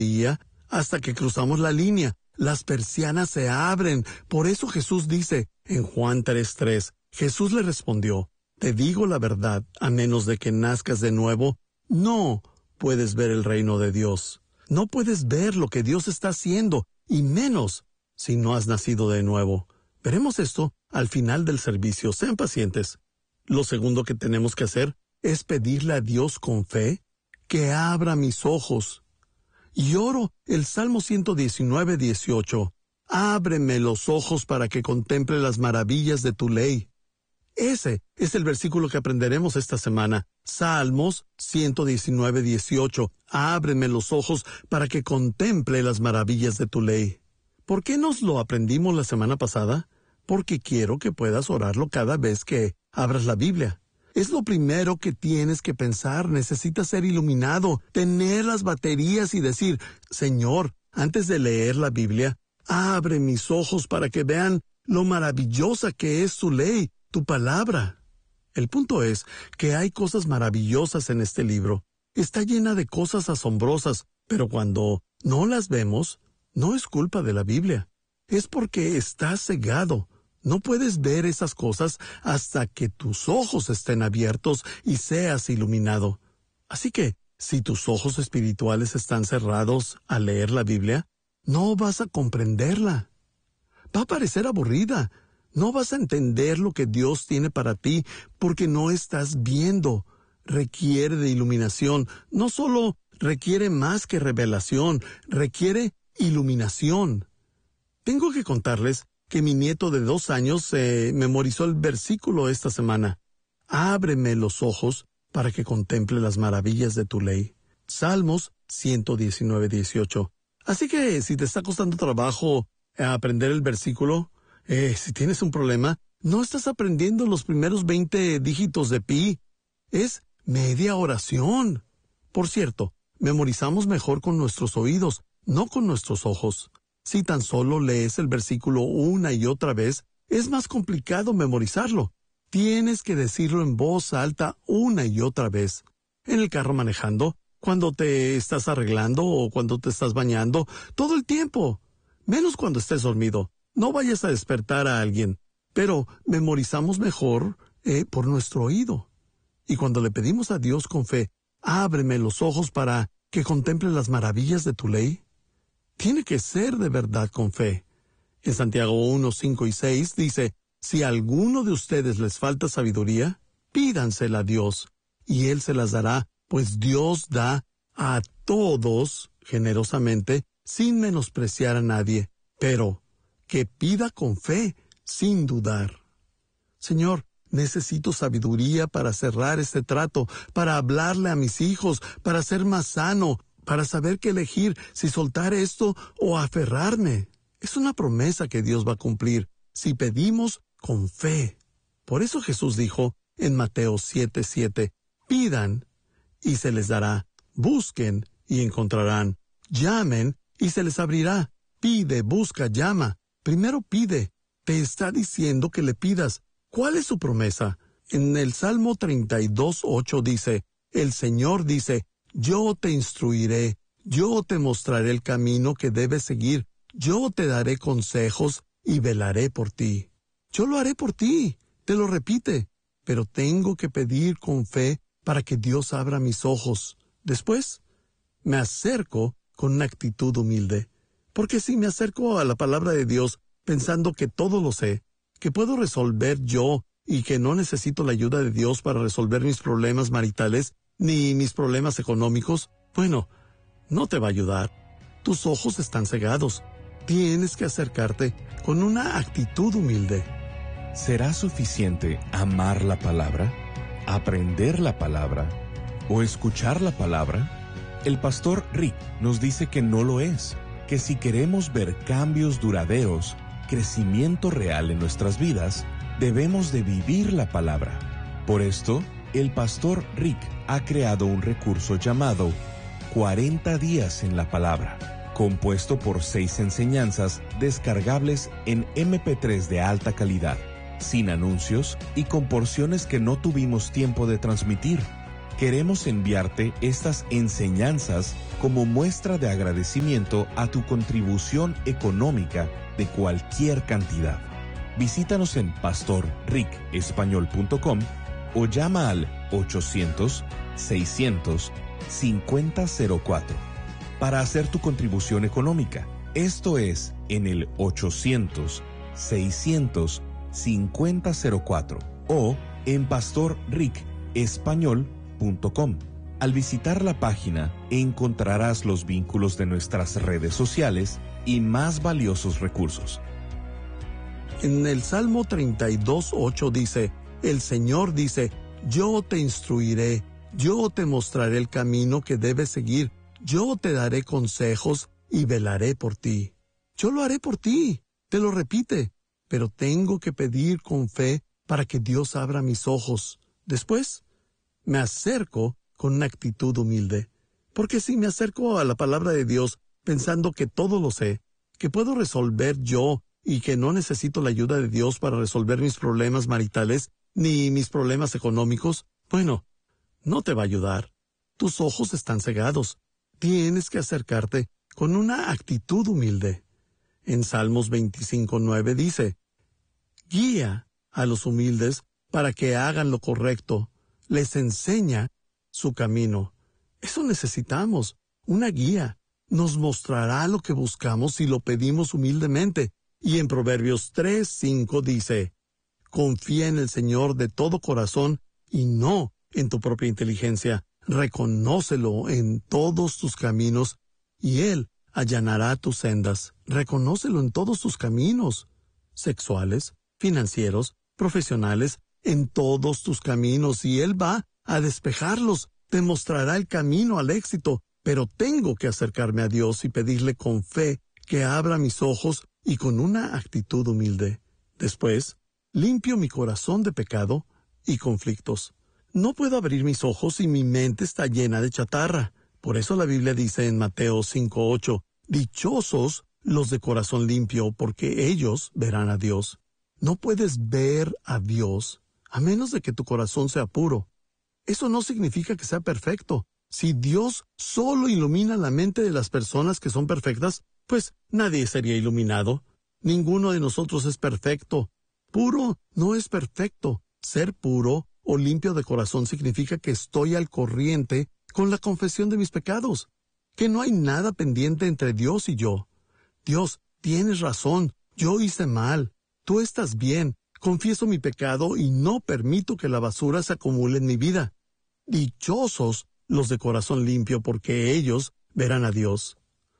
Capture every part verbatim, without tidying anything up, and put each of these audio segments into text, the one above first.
día hasta que cruzamos la línea. Las persianas se abren. Por eso Jesús dice en Juan tres tres, Jesús le respondió, te digo la verdad, a menos de que nazcas de nuevo, no puedes ver el reino de Dios. No puedes ver lo que Dios está haciendo, y menos si no has nacido de nuevo. Veremos esto al final del servicio. Sean pacientes. Lo segundo que tenemos que hacer es pedirle a Dios con fe que abra mis ojos. Y oro el Salmo ciento diecinueve, dieciocho. Ábreme los ojos para que contemple las maravillas de tu ley. Ese es el versículo que aprenderemos esta semana. Salmos ciento diecinueve, dieciocho. Ábreme los ojos para que contemple las maravillas de tu ley. ¿Por qué nos lo aprendimos la semana pasada? Porque quiero que puedas orarlo cada vez que abras la Biblia. Es lo primero que tienes que pensar. Necesitas ser iluminado, tener las baterías y decir, Señor, antes de leer la Biblia, abre mis ojos para que vean lo maravillosa que es tu ley, tu palabra. El punto es que hay cosas maravillosas en este libro. Está llena de cosas asombrosas, pero cuando no las vemos, no es culpa de la Biblia. Es porque estás cegado. No puedes ver esas cosas hasta que tus ojos estén abiertos y seas iluminado. Así que, si tus ojos espirituales están cerrados al leer la Biblia, no vas a comprenderla. Va a parecer aburrida. No vas a entender lo que Dios tiene para ti porque no estás viendo. Requiere de iluminación. No solo requiere más que revelación, requiere iluminación. Tengo que contarles que mi nieto de dos años eh, memorizó el versículo esta semana. Ábreme los ojos para que contemple las maravillas de tu ley. Salmos ciento diecinueve, dieciocho. Así que si te está costando trabajo eh, aprender el versículo, eh, si tienes un problema, no estás aprendiendo los primeros veinte dígitos de pi. Es media oración. Por cierto, memorizamos mejor con nuestros oídos, no con nuestros ojos. Si tan solo lees el versículo una y otra vez, es más complicado memorizarlo. Tienes que decirlo en voz alta una y otra vez. En el carro manejando, cuando te estás arreglando o cuando te estás bañando, todo el tiempo. Menos cuando estés dormido. No vayas a despertar a alguien. Pero memorizamos mejor eh, por nuestro oído. Y cuando le pedimos a Dios con fe, ábreme los ojos para que contemple las maravillas de tu ley, tiene que ser de verdad con fe. En Santiago uno, cinco y seis dice, si a alguno de ustedes les falta sabiduría, pídansela a Dios, y Él se las dará, pues Dios da a todos generosamente, sin menospreciar a nadie, pero que pida con fe, sin dudar. Señor, necesito sabiduría para cerrar este trato, para hablarle a mis hijos, para ser más sano, para saber qué elegir, si soltar esto o aferrarme. Es una promesa que Dios va a cumplir si pedimos con fe. Por eso Jesús dijo en Mateo siete, siete, pidan y se les dará, busquen y encontrarán, llamen y se les abrirá, pide, busca, llama. Primero pide, te está diciendo que le pidas. ¿Cuál es su promesa? En el Salmo treinta y dos, ocho dice, el Señor dice, yo te instruiré, yo te mostraré el camino que debes seguir, yo te daré consejos y velaré por ti. Yo lo haré por ti, te lo repite, pero tengo que pedir con fe para que Dios abra mis ojos. Después, me acerco con una actitud humilde, porque si me acerco a la palabra de Dios pensando que todo lo sé, que puedo resolver yo y que no necesito la ayuda de Dios para resolver mis problemas maritales, ni mis problemas económicos, bueno, no te va a ayudar. Tus ojos están cegados. Tienes que acercarte con una actitud humilde. ¿Será suficiente amar la palabra, aprender la palabra o escuchar la palabra? El pastor Rick nos dice que no lo es, que si queremos ver cambios duraderos, crecimiento real en nuestras vidas, debemos de vivir la palabra. Por esto, el pastor Rick ha creado un recurso llamado cuarenta días en la palabra, compuesto por seis enseñanzas descargables en eme pe tres de alta calidad, sin anuncios y con porciones que no tuvimos tiempo de transmitir. Queremos enviarte estas enseñanzas como muestra de agradecimiento a tu contribución económica de cualquier cantidad. Visítanos en pastor rick español punto com o llama al ochocientos, seiscientos, cincuenta cero cuatro para hacer tu contribución económica. Esto es en el ochocientos, seiscientos, cincuenta cero cuatro o en pastor rick español punto com. Al visitar la página encontrarás los vínculos de nuestras redes sociales y más valiosos recursos. En el Salmo treinta y dos, ocho dice, el Señor dice, yo te instruiré, yo te mostraré el camino que debes seguir, yo te daré consejos y velaré por ti. Yo lo haré por ti, te lo repite, pero tengo que pedir con fe para que Dios abra mis ojos. Después, me acerco con una actitud humilde, porque si me acerco a la palabra de Dios pensando que todo lo sé, que puedo resolver yo y que no necesito la ayuda de Dios para resolver mis problemas maritales ni mis problemas económicos, bueno, no te va a ayudar. Tus ojos están cegados. Tienes que acercarte con una actitud humilde. En Salmos veinticinco, nueve dice, guía a los humildes para que hagan lo correcto, les enseña su camino. Eso necesitamos, una guía. Nos mostrará lo que buscamos si lo pedimos humildemente. Y en Proverbios tres, cinco dice, confía en el Señor de todo corazón y no en tu propia inteligencia. Reconócelo en todos tus caminos y Él allanará tus sendas. Reconócelo en todos tus caminos, sexuales, financieros, profesionales, en todos tus caminos, y Él va a despejarlos, te mostrará el camino al éxito, pero tengo que acercarme a Dios y pedirle con fe que abra mis ojos y con una actitud humilde. Después, limpio mi corazón de pecado y conflictos. No puedo abrir mis ojos si mi mente está llena de chatarra. Por eso la Biblia dice en Mateo cinco, ocho, dichosos los de corazón limpio, porque ellos verán a Dios. No puedes ver a Dios a menos de que tu corazón sea puro. Eso no significa que sea perfecto. Si Dios solo ilumina la mente de las personas que son perfectas, pues nadie sería iluminado. Ninguno de nosotros es perfecto. Puro no es perfecto. Ser puro o limpio de corazón significa que estoy al corriente con la confesión de mis pecados, que no hay nada pendiente entre Dios y yo. Dios, tienes razón, yo hice mal. Tú estás bien. Confieso mi pecado y no permito que la basura se acumule en mi vida. Dichosos los de corazón limpio, porque ellos verán a Dios.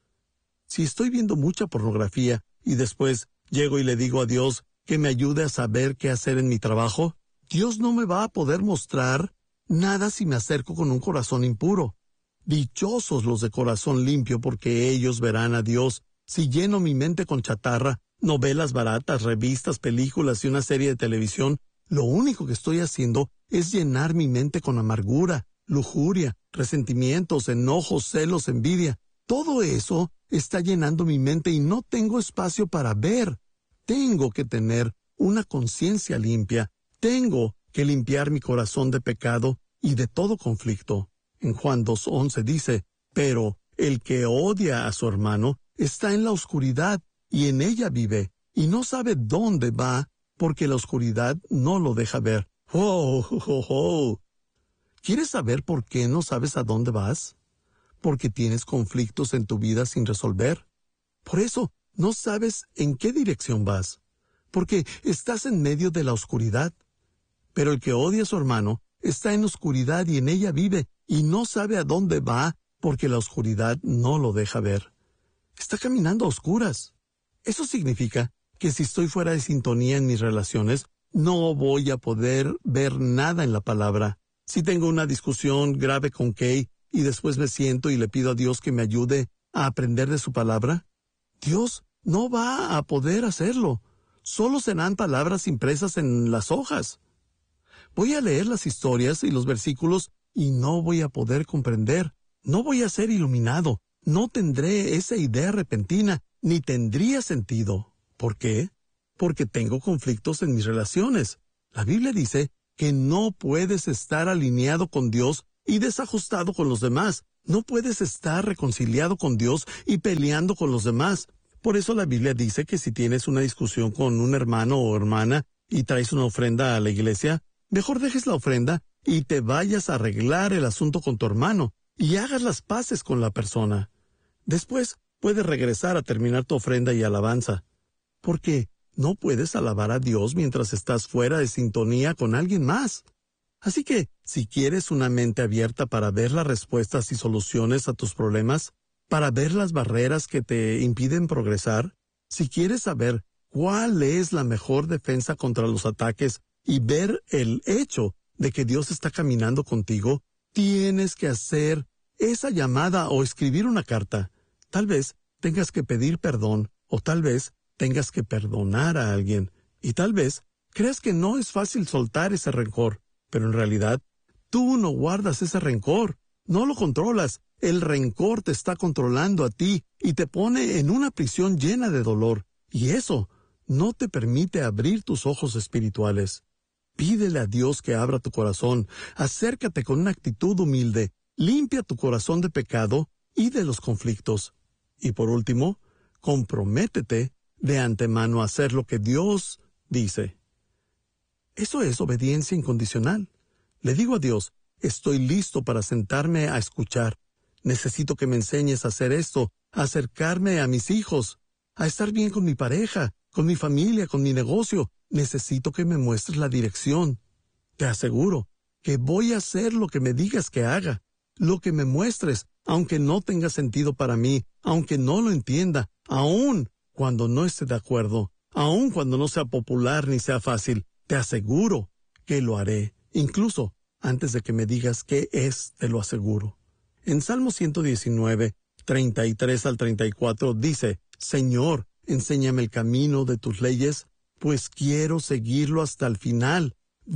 Si estoy viendo mucha pornografía y después llego y le digo a Dios que me ayude a saber qué hacer en mi trabajo, Dios no me va a poder mostrar nada si me acerco con un corazón impuro. Dichosos los de corazón limpio, porque ellos verán a Dios. Si lleno mi mente con chatarra, novelas baratas, revistas, películas y una serie de televisión, lo único que estoy haciendo es llenar mi mente con amargura, lujuria, resentimientos, enojos, celos, envidia. Todo eso está llenando mi mente y no tengo espacio para ver. Tengo que tener una conciencia limpia. Tengo que limpiar mi corazón de pecado y de todo conflicto. En Juan dos once dice, pero el que odia a su hermano está en la oscuridad y en ella vive, y no sabe dónde va, porque la oscuridad no lo deja ver. ¡Oh, oh, oh, oh! ¿Quieres saber por qué no sabes a dónde vas? Porque tienes conflictos en tu vida sin resolver. Por eso, no sabes en qué dirección vas, porque estás en medio de la oscuridad. Pero el que odia a su hermano está en oscuridad y en ella vive, y no sabe a dónde va, porque la oscuridad no lo deja ver. Está caminando a oscuras. Eso significa que si estoy fuera de sintonía en mis relaciones, no voy a poder ver nada en la palabra. Si tengo una discusión grave con Kay y después me siento y le pido a Dios que me ayude a aprender de su palabra, Dios no va a poder hacerlo. Solo serán palabras impresas en las hojas. Voy a leer las historias y los versículos y no voy a poder comprender. No voy a ser iluminado. No tendré esa idea repentina, ni tendría sentido. ¿Por qué? Porque tengo conflictos en mis relaciones. La Biblia dice que no puedes estar alineado con Dios y desajustado con los demás. No puedes estar reconciliado con Dios y peleando con los demás. Por eso la Biblia dice que si tienes una discusión con un hermano o hermana y traes una ofrenda a la iglesia, mejor dejes la ofrenda y te vayas a arreglar el asunto con tu hermano y hagas las paces con la persona. Después puedes regresar a terminar tu ofrenda y alabanza, porque no puedes alabar a Dios mientras estás fuera de sintonía con alguien más. Así que, si quieres una mente abierta para ver las respuestas y soluciones a tus problemas, para ver las barreras que te impiden progresar, si quieres saber cuál es la mejor defensa contra los ataques y ver el hecho de que Dios está caminando contigo, tienes que hacer esa llamada o escribir una carta. Tal vez tengas que pedir perdón, o tal vez tengas que perdonar a alguien, y tal vez creas que no es fácil soltar ese rencor, pero en realidad tú no guardas ese rencor, no lo controlas. El rencor te está controlando a ti y te pone en una prisión llena de dolor, y eso no te permite abrir tus ojos espirituales. Pídele a Dios que abra tu corazón, acércate con una actitud humilde, limpia tu corazón de pecado y de los conflictos. Y por último, comprométete de antemano a hacer lo que Dios dice. Eso es obediencia incondicional. Le digo a Dios, estoy listo para sentarme a escuchar. Necesito que me enseñes a hacer esto, a acercarme a mis hijos, a estar bien con mi pareja, con mi familia, con mi negocio. Necesito que me muestres la dirección. Te aseguro que voy a hacer lo que me digas que haga, lo que me muestres, aunque no tenga sentido para mí, aunque no lo entienda, aun cuando no esté de acuerdo, aun cuando no sea popular ni sea fácil. Te aseguro que lo haré, incluso antes de que me digas qué es, te lo aseguro. En Salmo ciento diecinueve, treinta y tres al treinta y cuatro dice, Señor, enséñame el camino de tus leyes, pues quiero seguirlo hasta el final.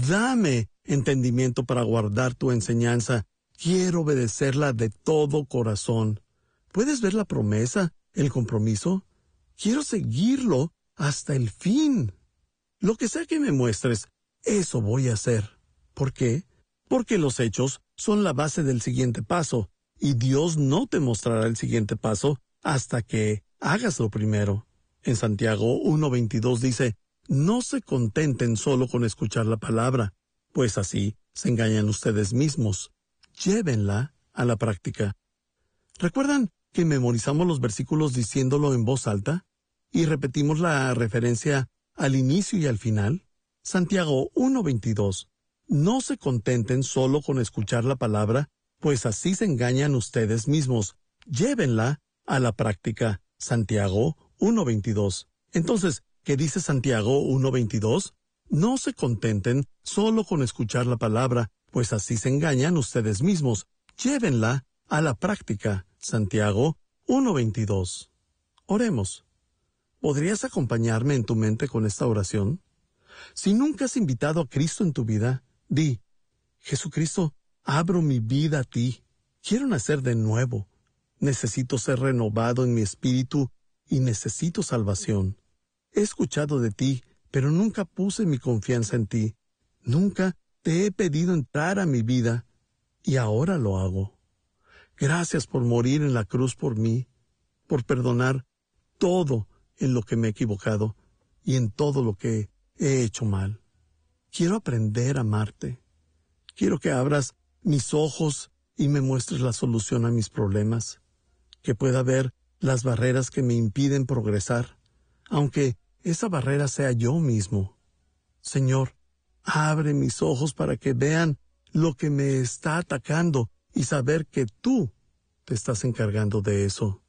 Dame entendimiento para guardar tu enseñanza. Quiero obedecerla de todo corazón. ¿Puedes ver la promesa, el compromiso? Quiero seguirlo hasta el fin. Lo que sea que me muestres, eso voy a hacer. ¿Por qué? Porque los hechos son la base del siguiente paso, y Dios no te mostrará el siguiente paso hasta que hagas lo primero. En Santiago uno veintidós dice, no se contenten solo con escuchar la palabra, pues así se engañan ustedes mismos. Llévenla a la práctica. ¿Recuerdan que memorizamos los versículos diciéndolo en voz alta? Y repetimos la referencia al inicio y al final. Santiago uno veintidós. No se contenten solo con escuchar la palabra, pues así se engañan ustedes mismos. Llévenla a la práctica. Santiago uno veintidós. Entonces, ¿qué dice Santiago uno veintidós? No se contenten solo con escuchar la palabra, pues así se engañan ustedes mismos. Llévenla a la práctica. Santiago uno veintidós. Oremos. ¿Podrías acompañarme en tu mente con esta oración? Si nunca has invitado a Cristo en tu vida, di, Jesucristo, abro mi vida a ti. Quiero nacer de nuevo. Necesito ser renovado en mi espíritu y necesito salvación. He escuchado de ti, pero nunca puse mi confianza en ti. Nunca te he pedido entrar a mi vida, y ahora lo hago. Gracias por morir en la cruz por mí, por perdonar todo en lo que me he equivocado y en todo lo que he hecho mal. Quiero aprender a amarte. Quiero que abras mis ojos y me muestres la solución a mis problemas, que pueda ver las barreras que me impiden progresar, aunque esa barrera sea yo mismo. Señor, abre mis ojos para que vean lo que me está atacando y saber que tú te estás encargando de eso.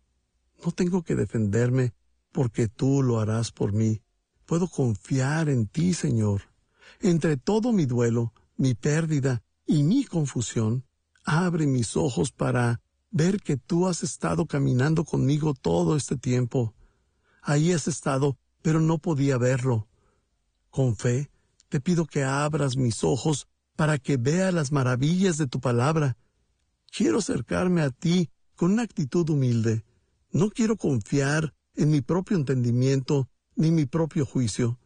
No tengo que defenderme porque tú lo harás por mí. Puedo confiar en ti, Señor. Entre todo mi duelo, mi pérdida y mi confusión, abre mis ojos para ver que tú has estado caminando conmigo todo este tiempo. Ahí has estado, pero no podía verlo. Con fe, te pido que abras mis ojos para que vea las maravillas de tu palabra. Quiero acercarme a ti con una actitud humilde. No quiero confiar en mi propio entendimiento ni mi propio juicio,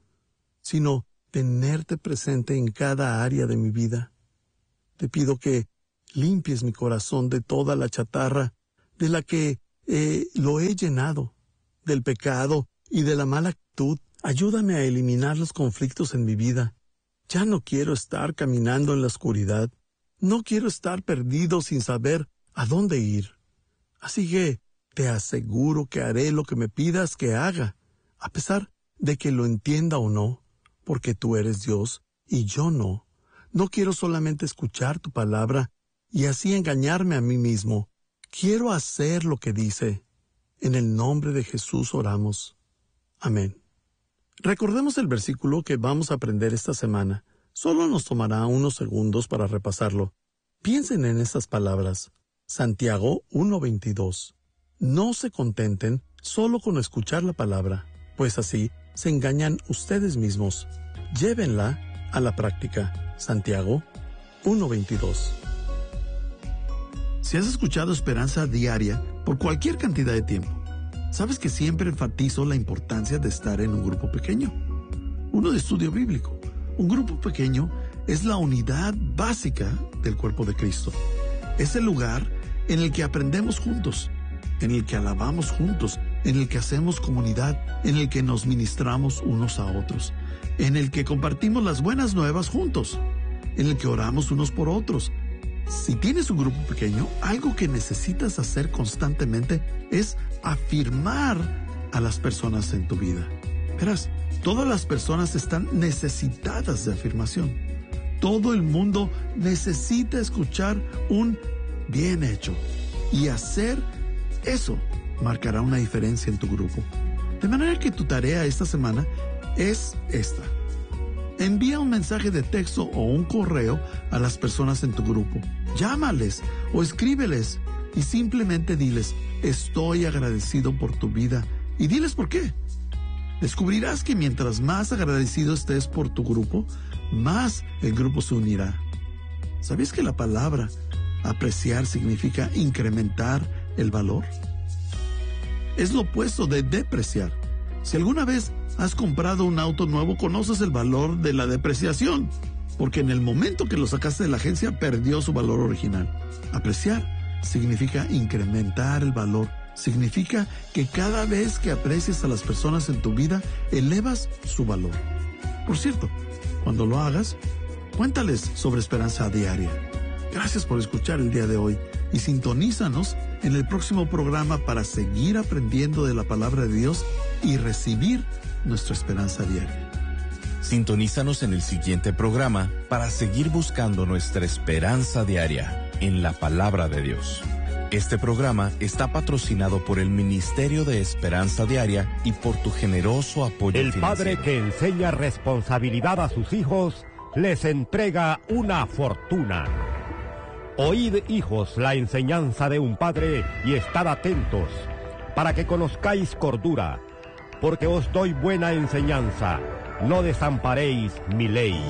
sino tenerte presente en cada área de mi vida. Te pido que limpies mi corazón de toda la chatarra de la que eh, lo he llenado, del pecado y de la mala actitud. Ayúdame a eliminar los conflictos en mi vida. Ya no quiero estar caminando en la oscuridad. No quiero estar perdido sin saber a dónde ir. Así que te aseguro que haré lo que me pidas que haga, a pesar de que lo entienda o no, porque tú eres Dios y yo no. No quiero solamente escuchar tu palabra y así engañarme a mí mismo. Quiero hacer lo que dice. En el nombre de Jesús oramos. Amén. Recordemos el versículo que vamos a aprender esta semana. Solo nos tomará unos segundos para repasarlo. Piensen en estas palabras. Santiago uno veintidós. No se contenten solo con escuchar la palabra, pues así se engañan ustedes mismos. Llévenla a la práctica. Santiago uno veintidós. Si has escuchado Esperanza Diaria por cualquier cantidad de tiempo, sabes que siempre enfatizo la importancia de estar en un grupo pequeño. Uno de estudio bíblico. Un grupo pequeño es la unidad básica del cuerpo de Cristo. Es el lugar en el que aprendemos juntos, en el que alabamos juntos, en el que hacemos comunidad, en el que nos ministramos unos a otros, en el que compartimos las buenas nuevas juntos, en el que oramos unos por otros. Si tienes un grupo pequeño, algo que necesitas hacer constantemente es afirmar a las personas en tu vida. Verás, todas las personas están necesitadas de afirmación. Todo el mundo necesita escuchar un bien hecho. Y hacer eso marcará una diferencia en tu grupo. De manera que tu tarea esta semana es esta. Envía un mensaje de texto o un correo a las personas en tu grupo. Llámales o escríbeles y simplemente diles, estoy agradecido por tu vida. Y diles por qué. Descubrirás que mientras más agradecido estés por tu grupo, más el grupo se unirá. ¿Sabías que la palabra apreciar significa incrementar el valor? Es lo opuesto de depreciar. Si alguna vez has comprado un auto nuevo, conoces el valor de la depreciación, porque en el momento que lo sacaste de la agencia perdió su valor original. Apreciar significa incrementar el valor. Significa que cada vez que aprecias a las personas en tu vida, elevas su valor. Por cierto, cuando lo hagas, cuéntales sobre Esperanza Diaria. Gracias por escuchar el día de hoy y sintonízanos en el próximo programa para seguir aprendiendo de la palabra de Dios y recibir nuestra esperanza diaria. Sintonízanos en el siguiente programa para seguir buscando nuestra esperanza diaria en la palabra de Dios. Este programa está patrocinado por el Ministerio de Esperanza Diaria y por tu generoso apoyo El financiero. padre que enseña responsabilidad a sus hijos les entrega una fortuna. Oíd, hijos, la enseñanza de un padre y estad atentos, para que conozcáis cordura, porque os doy buena enseñanza, no desamparéis mi ley.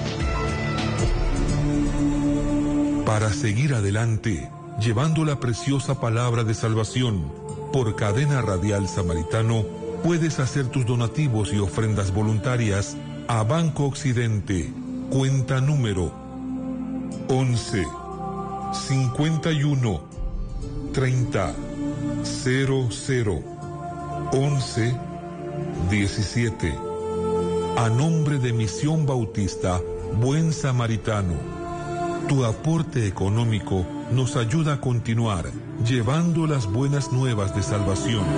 Para seguir adelante, llevando la preciosa palabra de salvación, por Cadena Radial Samaritano, puedes hacer tus donativos y ofrendas voluntarias a Banco Occidente, cuenta número once, cincuenta y uno, treinta, cero cero, once, diecisiete. A nombre de Misión Bautista Buen Samaritano, tu aporte económico nos ayuda a continuar llevando las buenas nuevas de salvación.